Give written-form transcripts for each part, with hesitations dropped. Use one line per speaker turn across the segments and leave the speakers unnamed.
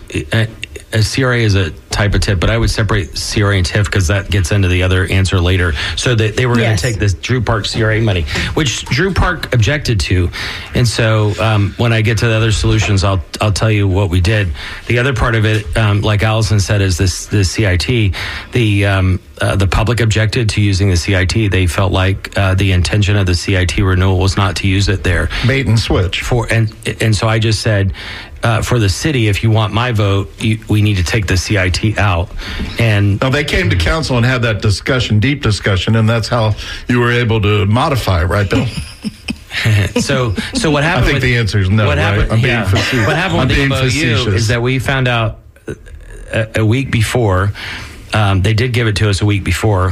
a CRA is a type of TIF, but I would separate CRA and TIF because that gets into the other answer later. So they were going to take this Drew Park CRA money, which Drew Park objected to. And so when I get to the other solutions, I'll tell you what we did. The other part of it, like Allison said, is this CIT. The public objected to using the CIT. They felt like the intention of the CIT renewal was not to use it there.
Bait and switch.
And so I just said, for the city, if you want my vote, we need to take the CIT out. And
now they came to council and had that discussion, deep discussion, and that's how you were able to modify, right, Bill?
So what happened?
I think the answer is no.
What happened?
Right?
What happened with the MOU is that we found out a week before. They did give it to us a week before,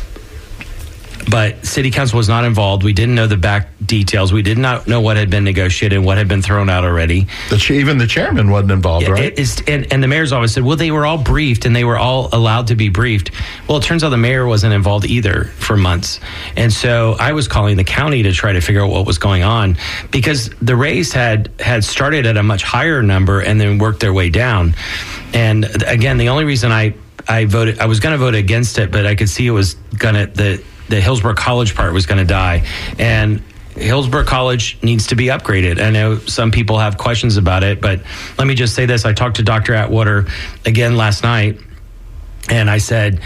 but City Council was not involved. We didn't know the back details. We did not know what had been negotiated and what had been thrown out already.
Even the chairman wasn't involved, right?
And the mayor's office said, well, they were all briefed and they were all allowed to be briefed. Well, it turns out the mayor wasn't involved either for months. And so I was calling the county to try to figure out what was going on because the raise had started at a much higher number and then worked their way down. And again, the only reason I voted, I was going to vote against it, but I could see it was going to, the Hillsborough College part was going to die. And Hillsborough College needs to be upgraded. I know some people have questions about it, but let me just say this. I talked to Dr. Atwater again last night, and I said,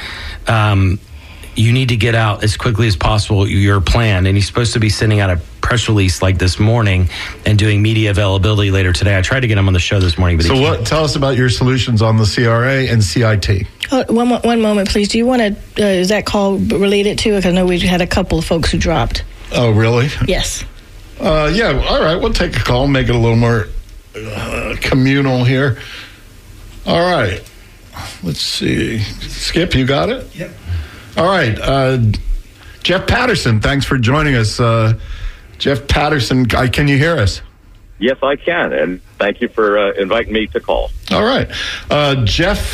you need to get out as quickly as possible your plan. And he's supposed to be sending out a press release like this morning and doing media availability later today. I tried to get him on the show this morning. But
tell us about your solutions on the CRA and CIT.
One moment, please. Do you want to, is that call related to it? Because I know we've had a couple of folks who dropped.
Oh, really?
Yes.
Yeah, all right. We'll take a call and make it a little more communal here. All right. Let's see. Skip, you got it?
Yep.
All right. Jeff Patterson, thanks for joining us. Jeff Patterson, can you hear us?
Yes, I can, and thank you for inviting me to call.
All right. Jeff,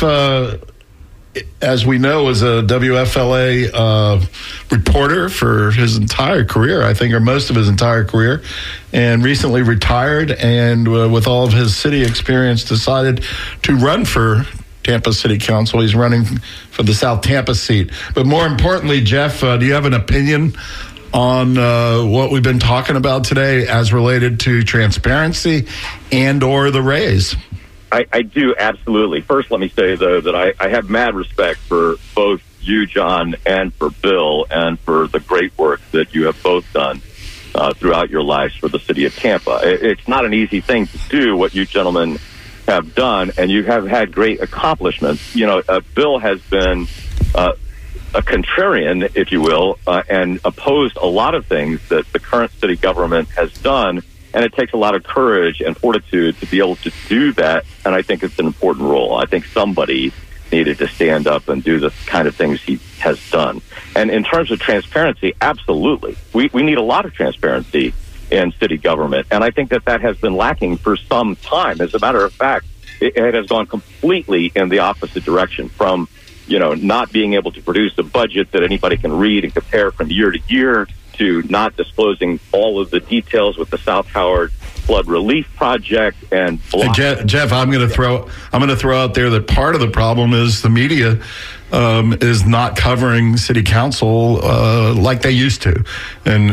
as we know, was a WFLA reporter for his entire career, I think, or most of his entire career, and recently retired, and with all of his city experience, decided to run for Tampa City Council. He's running for the South Tampa seat. But more importantly, Jeff, do you have an opinion on what we've been talking about today as related to transparency and or the raise?
I do, absolutely. First, let me say, though, that I have mad respect for both you, John, and for Bill, and for the great work that you have both done throughout your lives for the city of Tampa. It's not an easy thing to do what you gentlemen have done, and you have had great accomplishments. You know, Bill has been a contrarian, if you will, and opposed a lot of things that the current city government has done, and it takes a lot of courage and fortitude to be able to do that, and I think it's an important role. I think somebody needed to stand up and do the kind of things he has done. And in terms of transparency, absolutely. We need a lot of transparency in city government, and I think that has been lacking for some time. As a matter of fact, it has gone completely in the opposite direction, from not being able to produce a budget that anybody can read and compare from year to year, to not disclosing all of the details with the South Howard flood relief project. And
Jeff, I'm going to throw out there that part of the problem is the media is not covering city council like they used to, and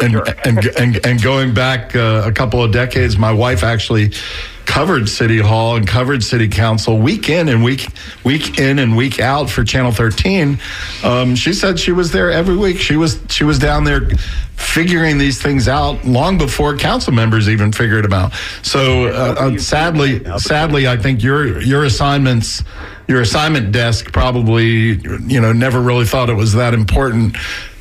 going back a couple of decades, my wife actually covered City Hall and covered City Council week in and week out for Channel 13. She said she was there every week. She was down there figuring these things out long before council members even figured them out. So sadly, I think your assignment desk probably never really thought it was that important.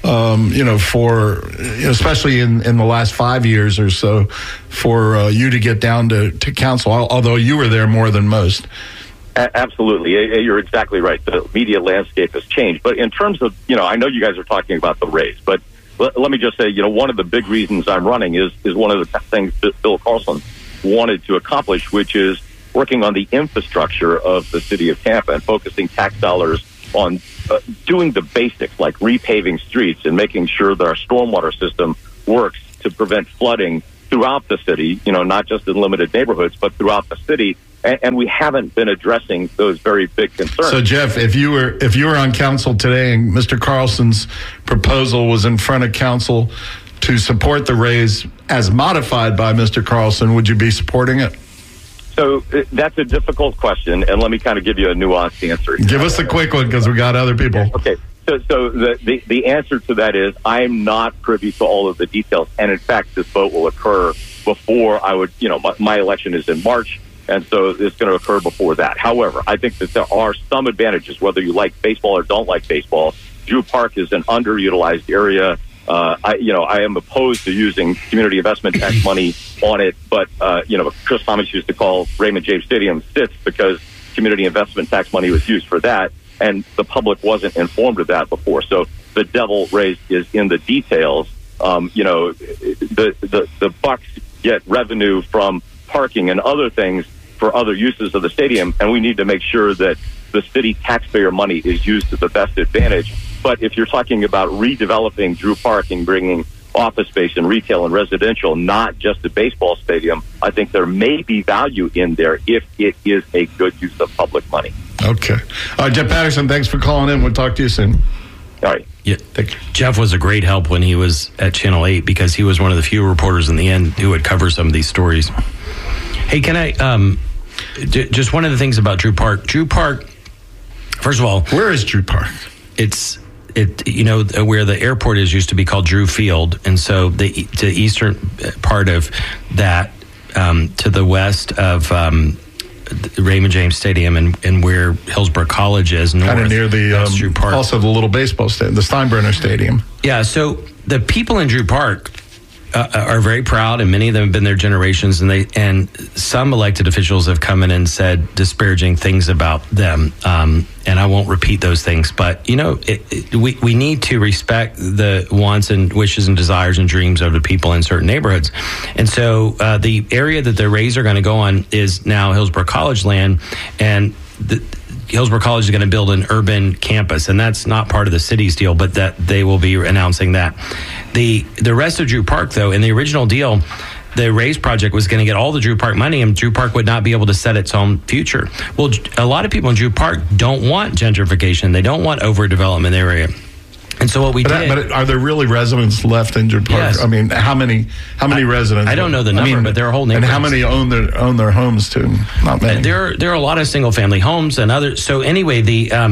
For especially in the last 5 years or so, for you to get down to council, although you were there more than most.
Absolutely. You're exactly right. The media landscape has changed. But in terms of, I know you guys are talking about the raise, but let me just say, one of the big reasons I'm running is one of the things that Bill Carlson wanted to accomplish, which is working on the infrastructure of the city of Tampa and focusing tax dollars on doing the basics like repaving streets and making sure that our stormwater system works to prevent flooding throughout the city, not just in limited neighborhoods, but throughout the city, and we haven't been addressing those very big concerns.
So, Jeff, if you were on council today and Mr. Carlson's proposal was in front of council to support the raise as modified by Mr. Carlson, would you be supporting it?
So that's a difficult question, and let me kind of give you a nuanced answer.
Give us a quick one, because we got other people.
Okay. So the answer to that is I'm not privy to all of the details, and in fact, this vote will occur before I would. My election is in March, and so it's going to occur before that. However, I think that there are some advantages, whether you like baseball or don't like baseball. Drew Park is an underutilized area. I am opposed to using community investment tax money on it, but Chris Thomas used to call Raymond James Stadium SITS because community investment tax money was used for that, and the public wasn't informed of that before. So the devil raised is in the details. The Bucks get revenue from parking and other things for other uses of the stadium, and we need to make sure that the city taxpayer money is used to the best advantage. But if you're talking about redeveloping Drew Park and bringing office space and retail and residential, not just a baseball stadium, I think there may be value in there if it is a good use of public money.
Okay. All right, Jeff Patterson, thanks for calling in. We'll talk to you soon.
All right.
Yeah, Jeff was a great help when he was at Channel 8 because he was one of the few reporters in the end who would cover some of these stories. Hey, can I just one of the things about Drew Park. Drew Park, first of all,
where is Drew Park?
It's where the airport is used to be called Drew Field, and so the eastern part of that to the west of Raymond James Stadium and where Hillsborough College is north,
kind of near the
Drew Park.
Also the little baseball stadium, the Steinbrenner Stadium.
Yeah, so the people in Drew Park are very proud, and many of them have been there generations, and some elected officials have come in and said disparaging things about them, and I won't repeat those things, but we need to respect the wants and wishes and desires and dreams of the people in certain neighborhoods. And so the area that the rays are going to go on is now Hillsborough College land, and Hillsborough College is going to build an urban campus, and that's not part of the city's deal, but that they will be announcing that. The rest of Drew Park, though, in the original deal, the Rays project was going to get all the Drew Park money, and Drew Park would not be able to set its own future. Well, a lot of people in Drew Park don't want gentrification. They don't want overdevelopment area. And so what we did... But
are there really residents left in Drew Park?
Yes.
I mean, how many residents?
I don't know the number, but there are whole neighborhoods.
And how many own their homes too? Not many.
There are a lot of single family homes and others. So anyway,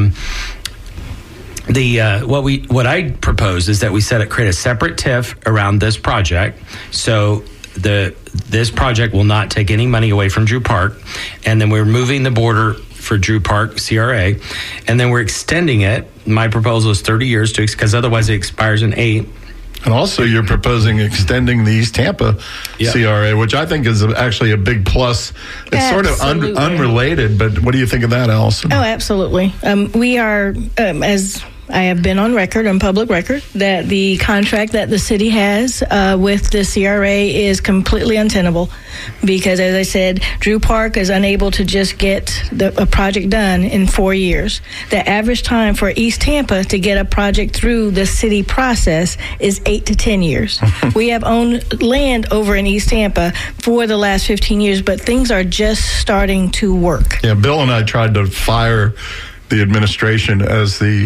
what I propose is that we create a separate TIF around this project. So this project will not take any money away from Drew Park, and then we're moving the border for Drew Park CRA, and then we're extending it. My proposal is 30 years because otherwise it expires in 8.
And also you're proposing extending the East Tampa CRA, which I think is actually a big plus. It's
Absolutely.
Sort of unrelated, but what do you think of that, Allison?
Oh, absolutely. We are, as I have been on public record, that the contract that the city has with the CRA is completely untenable because, as I said, Drew Park is unable to just get a project done in 4 years. The average time for East Tampa to get a project through the city process is 8 to 10 years. We have owned land over in East Tampa for the last 15 years, but things are just starting to work.
Yeah, Bill and I tried to fire the administration as the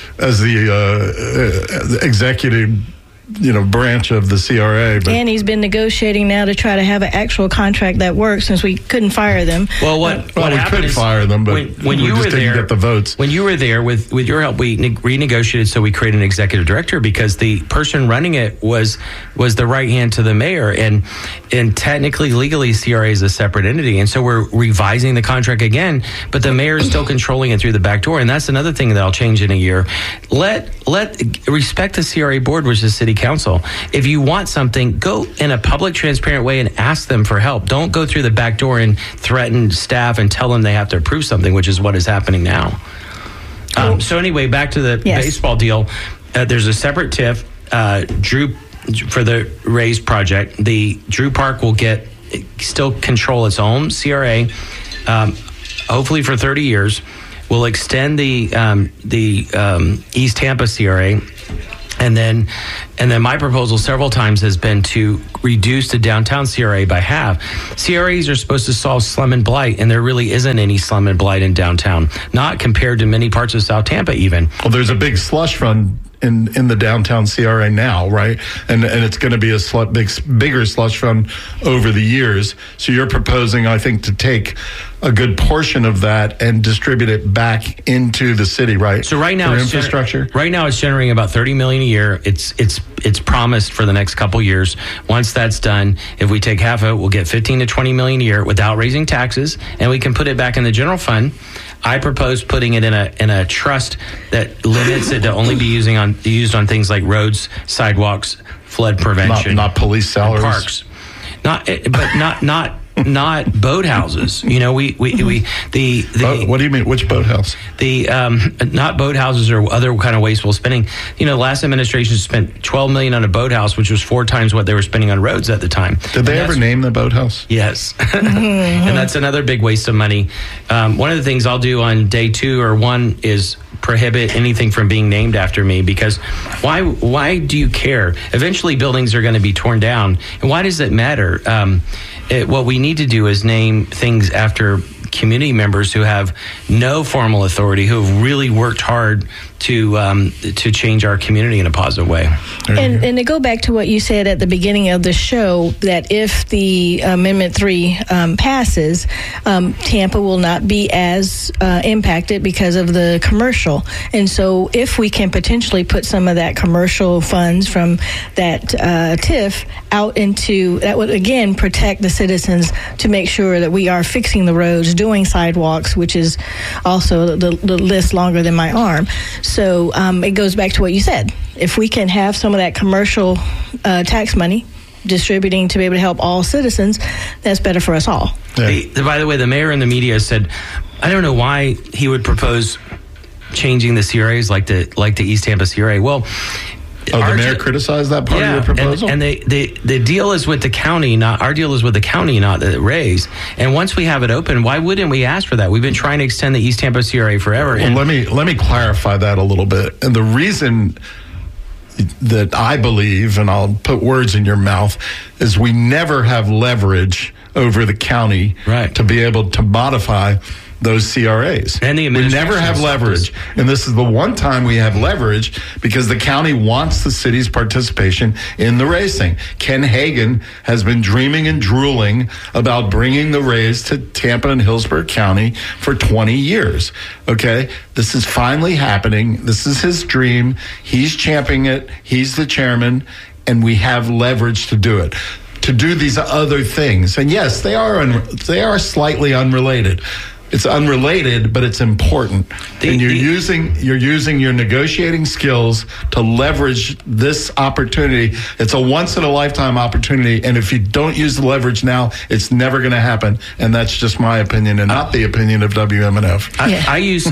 executive branch of the CRA. But
and he's been negotiating now to try to have an actual contract that works since we couldn't fire them.
Well, what
we
happened
could fire them, but
when you were there,
didn't get the votes.
When you were there, with your help, we renegotiated, so we created an executive director because the person running it was the right hand to the mayor, and technically, legally, CRA is a separate entity, and so we're revising the contract again, but the mayor is still controlling it through the back door, and that's another thing that'll change in a year. Respect the CRA board, which is city council. If you want something, go in a public, transparent way and ask them for help. Don't go through the back door and threaten staff and tell them they have to approve something, which is what is happening now. So anyway, back to the baseball deal. There's a separate TIF, for the Rays project. The Drew Park will still control its own CRA, hopefully for 30 years. We'll extend the East Tampa CRA, and then And then my proposal several times has been to reduce the downtown CRA by half. CRAs are supposed to solve slum and blight, and there really isn't any slum and blight in downtown, not compared to many parts of South Tampa even.
Well, there's a big slush fund in the downtown CRA now, right? And it's going to be a bigger slush fund over the years. So you're proposing, I think, to take a good portion of that and distribute it back into the city, right?
So right now,
for infrastructure.
Right now, it's generating about $30 million a year. It's promised for the next couple years. Once that's done, if we take half of it, we'll get $15 to $20 million a year without raising taxes, and we can put it back in the general fund. I propose putting it in a trust that limits it to only be used on things like roads, sidewalks, flood prevention,
not police salaries,
parks, not boathouses. You know, what
do you mean? Which boathouse?
Not boathouses or other kind of wasteful spending. You know, last administration spent $12 million on a boathouse, which was 4 times what they were spending on roads at the time.
Did they ever name the boathouse?
Yes, and that's another big waste of money. One of the things I'll do on day 2 or 1 is prohibit anything from being named after me, because why do you care? Eventually buildings are going to be torn down, and why does it matter? What we need to do is name things after community members who have no formal authority, who have really worked hard to change our community in a positive way.
And to go back to what you said at the beginning of the show, that if the Amendment 3 passes, Tampa will not be as impacted because of the commercial. And so if we can potentially put some of that commercial funds from that TIF out into, that would again protect the citizens to make sure that we are fixing the roads, doing sidewalks, which is also the list longer than my arm. So it goes back to what you said. If we can have some of that commercial tax money distributing to be able to help all citizens, that's better for us all.
Yeah.
By the way, the mayor and the media said, I don't know why he would propose changing the CRAs like the East Tampa CRA. Well,
the mayor criticized that part of your proposal?
And the deal is with the county, our deal is with the county, not the raise. And once we have it open, why wouldn't we ask for that? We've been trying to extend the East Tampa CRA forever.
Well, let me clarify that a little bit. And the reason that I believe, and I'll put words in your mouth, is we never have leverage over the county to be able to modify those CRAs.
And the
we never have leverage. And this is the one time we have leverage because the county wants the city's participation in the racing. Ken Hagen has been dreaming and drooling about bringing the race to Tampa and Hillsborough County for 20 years. Okay? This is finally happening. This is his dream. He's championing it. He's the chairman, and we have leverage to do it. To do these other things. And yes, they are slightly unrelated. It's unrelated, but it's important. And you're using your negotiating skills to leverage this opportunity. It's a once-in-a-lifetime opportunity, and if you don't use the leverage now, it's never going to happen. And that's just my opinion, and not the opinion of WMNF.
I use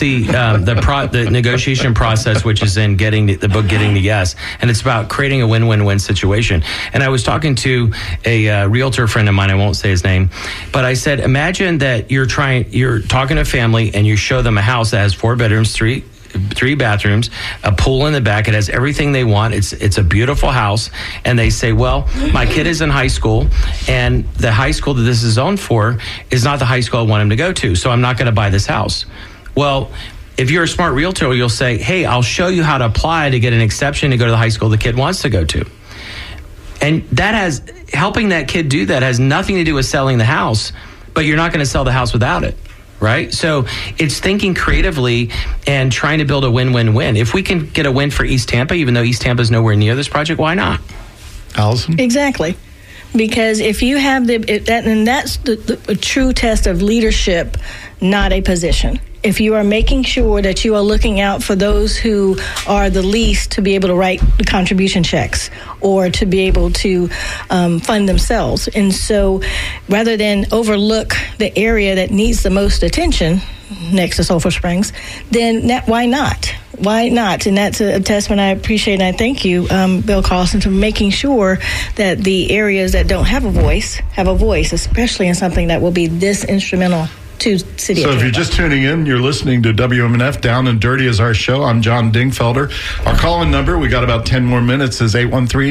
the negotiation process, which is in getting the book Getting the Yes, and it's about creating a win-win-win situation. And I was talking to a realtor friend of mine. I won't say his name, but I said, imagine that you're talking to a family and you show them a house that has 4 bedrooms, three bathrooms, a pool in the back. It has everything they want. It's a beautiful house. And they say, well, my kid is in high school, and the high school that this is zoned for is not the high school I want him to go to, so I'm not going to buy this house. Well, if you're a smart realtor, you'll say, hey, I'll show you how to apply to get an exception to go to the high school the kid wants to go to. And helping that kid do that has nothing to do with selling the house, but you're not going to sell the house without it. Right? So it's thinking creatively and trying to build a win-win-win. If we can get a win for East Tampa, even though East Tampa is nowhere near this project, why not?
Allison?
Exactly. Because if you have that's the true test of leadership, not a position. If you are making sure that you are looking out for those who are the least to be able to write the contribution checks or to be able to fund themselves. And so rather than overlook the area that needs the most attention next to Sulphur Springs, then why not? Why not? And that's a testament I appreciate, and I thank you, Bill Carlson, for making sure that the areas that don't have a voice, especially in something that will be this instrumental. to City
So
of
if you're
Tampa.
just tuning in, you're listening to WMNF Down and Dirty is our show. I'm John Dingfelder. Our call-in number, we got about 10 more minutes, is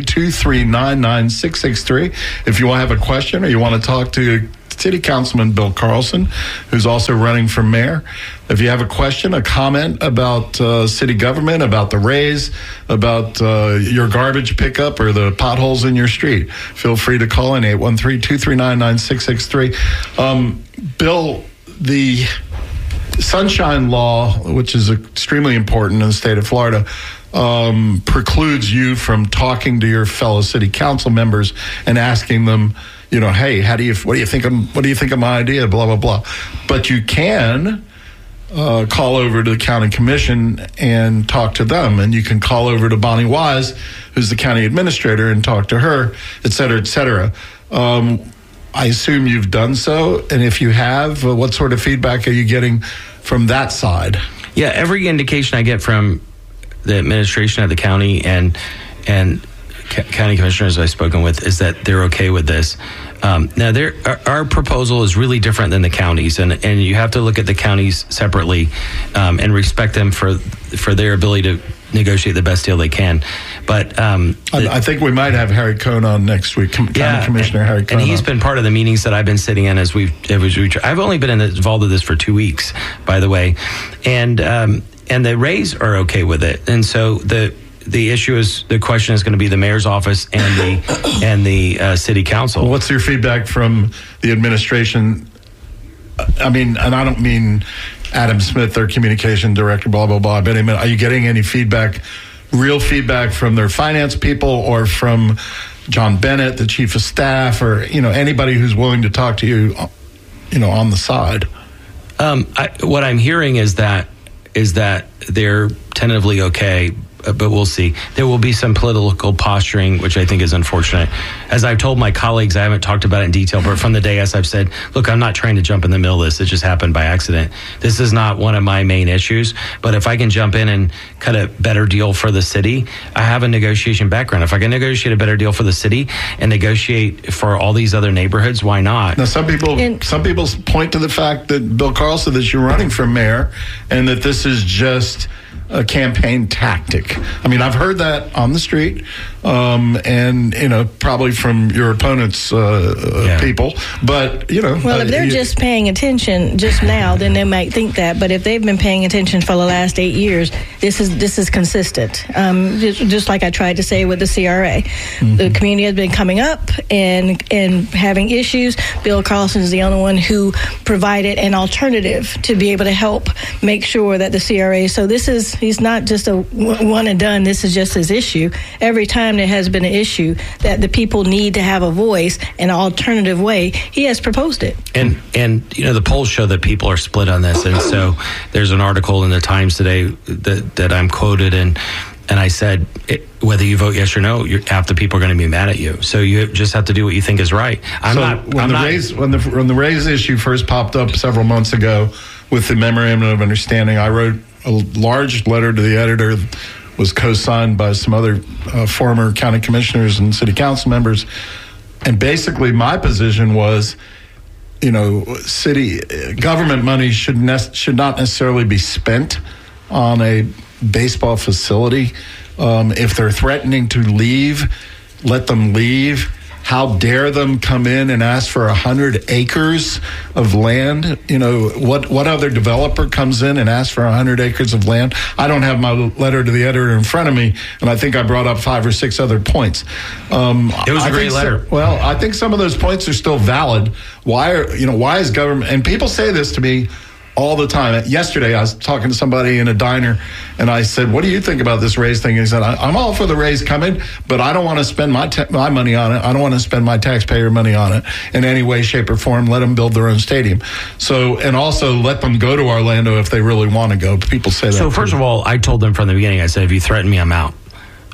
813-239-9663. If you want to have a question or you want to talk to City Councilman Bill Carlson, who's also running for mayor. If you have a question, a comment about city government, about the raise, about your garbage pickup or the potholes in your street, feel free to call in 813-239-9663. Bill, the Sunshine Law, which is extremely important in the state of Florida, precludes you from talking to your fellow city council members and asking them, hey, what do you think of my idea? Blah blah blah. But you can call over to the county commission and talk to them, and you can call over to Bonnie Wise, who's the county administrator, and talk to her, et cetera, et cetera. I assume you've done so, and if you have, what sort of feedback are you getting from that side?
Yeah, every indication I get from the administration at the county and county commissioners I've spoken with is that they're okay with this. Now, our proposal is really different than the counties, and you have to look at the counties separately and respect them for their ability to negotiate the best deal they can. But
I think we might have Harry Cohn on next week, County Commissioner Harry Cohn.
And he's been part of the meetings that I've been sitting in as I've only been involved with this for 2 weeks, by the way, and the Rays are okay with it, and so the question is going to be the mayor's office and the city council.
Well, what's your feedback from the administration? I mean, and I don't mean Adam Smith, their communication director, blah, blah, blah. But are you getting any feedback, real feedback from their finance people or from John Bennett, the chief of staff, or, anybody who's willing to talk to you, on the side?
What I'm hearing is that they're tentatively okay, but we'll see. There will be some political posturing, which I think is unfortunate. As I've told my colleagues, I haven't talked about it in detail, but from the day as I've said, look, I'm not trying to jump in the middle of this. It just happened by accident. This is not one of my main issues, but if I can jump in and cut a better deal for the city, I have a negotiation background. If I can negotiate a better deal for the city and negotiate for all these other neighborhoods, why not?
Now, some people point to the fact that Bill Carlson, that you're running for mayor, and that this is just a campaign tactic. I mean, I've heard that on the street, and probably from your opponent's people. But
well, if they're just paying attention just now, then they might think that. But if they've been paying attention for the last 8 years, this is consistent. Just like I tried to say with the CRA, the community has been coming up and having issues. Bill Carlson is the only one who provided an alternative to be able to help make sure that the CRA. So he's not just a one and done. This is just his issue. Every time there has been an issue that the people need to have a voice, an alternative way, he has proposed it.
And the polls show that people are split on this. And so there's an article in the Times today that I'm quoted and I said, whether you vote yes or no, half the people are going to be mad at you. So you just have to do what you think is right.
When the raise issue first popped up several months ago with the memorandum of understanding, I wrote a large letter to the editor, was co-signed by some other former county commissioners and city council members. And basically my position was, city government money should not necessarily be spent on a baseball facility. If they're threatening to leave, let them leave. How dare them come in and ask for 100 acres of land? What other developer comes in and asks for 100 acres of land? I don't have my letter to the editor in front of me, and I think I brought up 5 or 6 other points.
It was a great letter.
I think some of those points are still valid. Why is government, and people say this to me all the time. Yesterday, I was talking to somebody in a diner, and I said, what do you think about this raise thing? And he said, I'm all for the raise coming, but I don't want to spend my money on it. I don't want to spend my taxpayer money on it in any way, shape, or form. Let them build their own stadium. So, and also let them go to Orlando if they really want to go. People say that.
So first of all, I told them from the beginning, I said, if you threaten me, I'm out.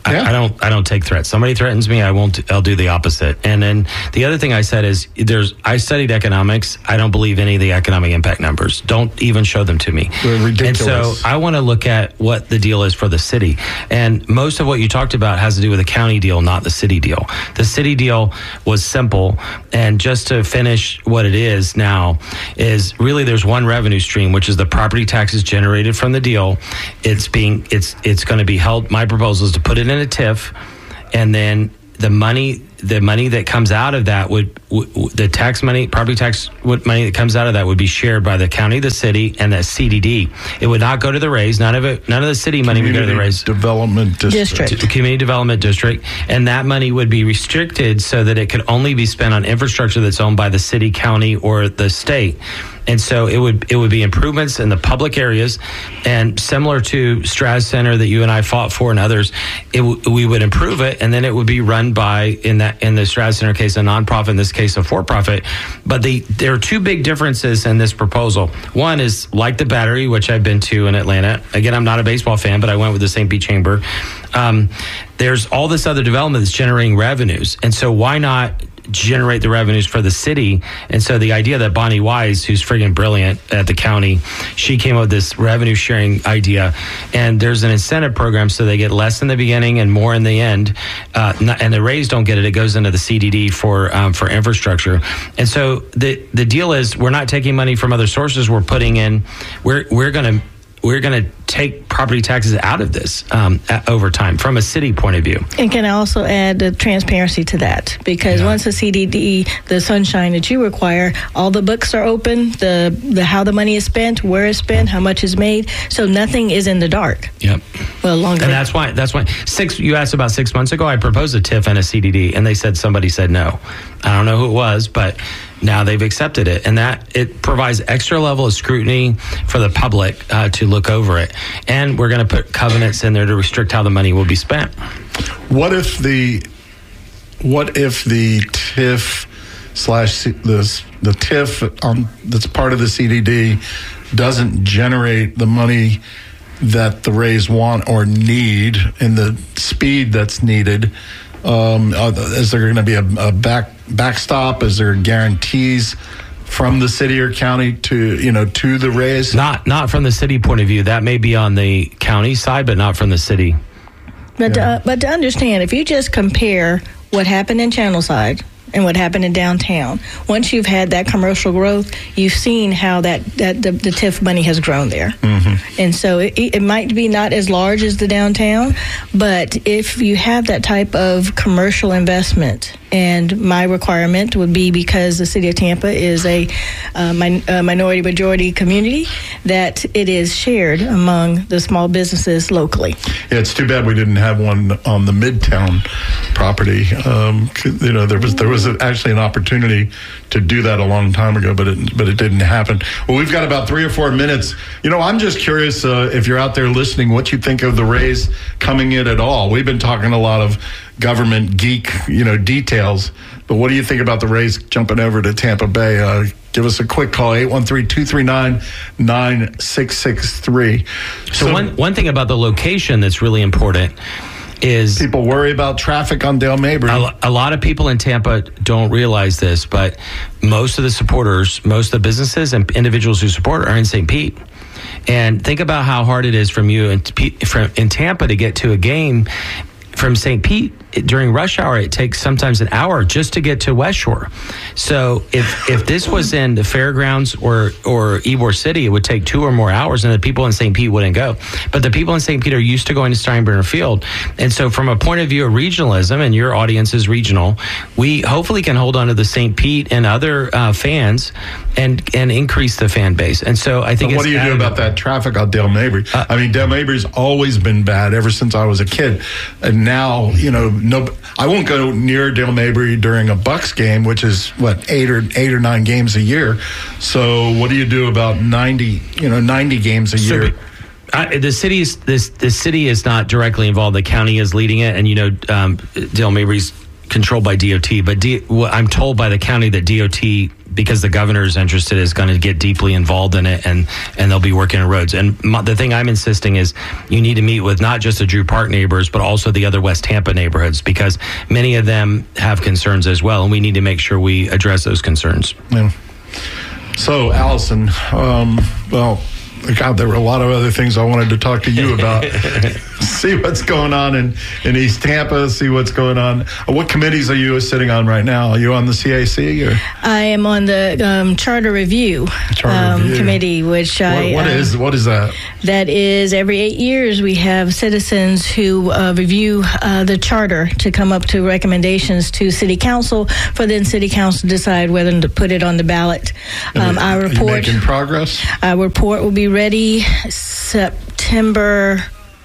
I don't take threats. Somebody threatens me, I'll do the opposite. And then the other thing I said is I studied economics. I don't believe any of the economic impact numbers. Don't even show them to me.
They're ridiculous.
And so I want to look at what the deal is for the city. And most of what you talked about has to do with the county deal, not the city deal. The city deal was simple. And just to finish what it is now is really there's one revenue stream, which is the property taxes generated from the deal. It's going to be held. My proposal is to put it in a TIF, and then the money that comes out of that the tax money, property tax money that comes out of that would be shared by the county, the city, and the CDD. It would not go to the Rays. None of the city money would go to the Rays.
Development District.
Community Development District. And that money would be restricted so that it could only be spent on infrastructure that's owned by the city, county, or the state. And so it would be improvements in the public areas, and similar to Stratus Center that you and I fought for and others, we would improve it, and then it would be run by, in the Stratus Center case, a nonprofit, in this case, a for-profit. But there are two big differences in this proposal. One is like the Battery, which I've been to in Atlanta. Again, I'm not a baseball fan, but I went with the St. Pete Chamber. There's all this other development that's generating revenues. And so why not generate the revenues for the city? And so the idea that Bonnie Wise, who's friggin' brilliant at the county, she came up with this revenue sharing idea, and there's an incentive program so they get less in the beginning and more in the end, and the Rays don't get it. It goes into the CDD for infrastructure. And so the deal is we're not taking money from other sources. We're putting in, we're going to take property taxes out of this over time from a city point of view.
And can I also add the transparency to that? Because once the CDD, the sunshine that you require, all the books are open, the how the money is spent, where it's spent, how much is made, so nothing is in the dark.
Yep.
Well, longer.
And that's why you asked about 6 months ago, I proposed a TIF and a CDD, and somebody said no. I don't know who it was, but now they've accepted it, and that it provides extra level of scrutiny for the public to look over it. And we're going to put covenants in there to restrict how the money will be spent.
What if the TIF the TIF that's part of the CDD doesn't generate the money that the Rays want or need in the speed that's needed? Is there going to be a backstop? Is there guarantees from the city or county to the Rays?
Not from the city point of view. That may be on the county side, but not from the city.
But to understand, if you just compare what happened in Channelside and what happened in downtown, once you've had that commercial growth, you've seen how the TIF money has grown there. Mm-hmm. And so it might be not as large as the downtown, but if you have that type of commercial investment, and my requirement would be, because the city of Tampa is a minority majority community, that it is shared among the small businesses locally.
Yeah, it's too bad we didn't have one on the Midtown property. There was actually an opportunity to do that a long time ago, but it didn't happen. Well, we've got about 3 or 4 minutes. I'm just curious if you're out there listening, what you think of the Rays coming in at all. We've been talking a lot of government geek, details, but what do you think about the Rays jumping over to Tampa Bay? Give us a quick call, 813-239-9663.
So one thing about the location that's really important is
people worry about traffic on Dale Mabry.
A lot of people in Tampa don't realize this, but most of the supporters, most of the businesses and individuals who support are in St. Pete. And think about how hard it is from you in Tampa to get to a game from St. Pete. During rush hour, it takes sometimes an hour just to get to West Shore. So if this was in the fairgrounds or Ybor City, it would take 2 or more hours, and the people in St. Pete wouldn't go. But the people in St. Pete are used to going to Steinbrenner Field. And so from a point of view of regionalism, and your audience is regional, we hopefully can hold on to the St. Pete and other fans and increase the fan base. And so I think
what do you do about that traffic on Dale Mabry? Dale Mabry's always been bad ever since I was a kid. And now, I won't go near Dale Mabry during a Bucks game, which is 8 or 9 games a year. So what do you do about 90 games a year?
The city is not directly involved. The county is leading it, and Dale Mabry's controlled by DOT. But I'm told by the county that DOT because the governor is interested, is going to get deeply involved in it, and they'll be working on roads. And the thing I'm insisting is you need to meet with not just the Drew Park neighbors, but also the other West Tampa neighborhoods, because many of them have concerns as well, and we need to make sure we address those concerns.
Yeah. So, Allison, well, God, there were a lot of other things I wanted to talk to you about. See what's going on in East Tampa, see what's going on. What committees are you sitting on right now? Are you on the CAC? Or?
I am on the Charter Review Committee, which
what is that?
That is every 8 years we have citizens who review the charter to come up to recommendations to City Council, for then City Council to decide whether to put it on the ballot. Our report,
are you making progress?
Our report will be ready September.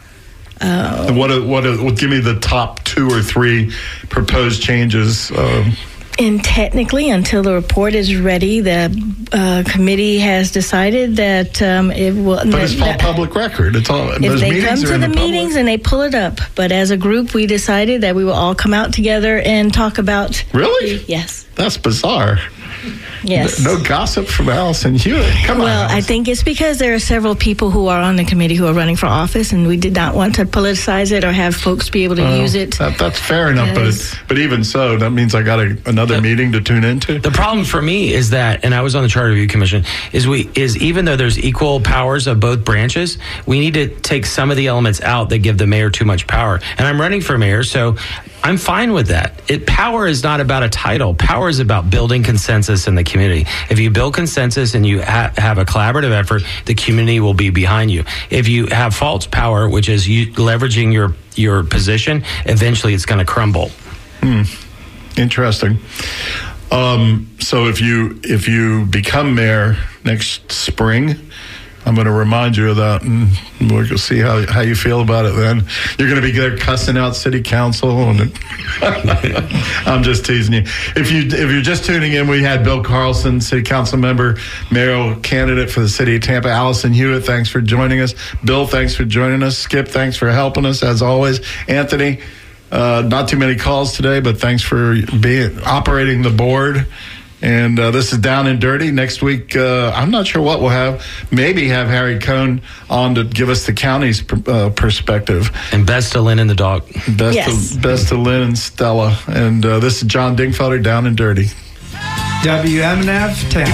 What? Give me the top 2 or 3 proposed changes.
And technically, until the report is ready, the committee has decided that it will.
But it's all public record. It's all.
If they come to the meetings and they pull it up, but as a group, we decided that we will all come out together and talk about.
Really?
Yes.
That's bizarre.
Yes.
No gossip from Allison Hewitt. Come on.
Well, I think it's because there are several people who are on the committee who are running for office, and we did not want to politicize it or have folks be able to use it.
That's fair enough, but even so, that means I got another meeting to tune into.
The problem for me is that, and I was on the Charter Review Commission, is even though there's equal powers of both branches, we need to take some of the elements out that give the mayor too much power. And I'm running for mayor, so I'm fine with that. Power is not about a title. Power is about building consensus in the community. If you build consensus and you have a collaborative effort, the community will be behind you. If you have false power, which is you leveraging your position, eventually it's going to crumble.
Interesting. So if you become mayor next spring, I'm going to remind you of that, and we'll see how you feel about it then. You're going to be there cussing out City Council, and I'm just teasing you. If you're just tuning in, we had Bill Carlson, City Council member, mayoral candidate for the City of Tampa. Allison Hewitt, thanks for joining us. Bill, thanks for joining us. Skip, thanks for helping us as always. Anthony, not too many calls today, but thanks for operating the board. And this is Down and Dirty. Next week, I'm not sure what we'll have. Maybe have Harry Cohn on to give us the county's perspective.
And best to Lynn and the dog.
Best to Lynn and Stella. And this is John Dingfelder, Down and Dirty.
WMNF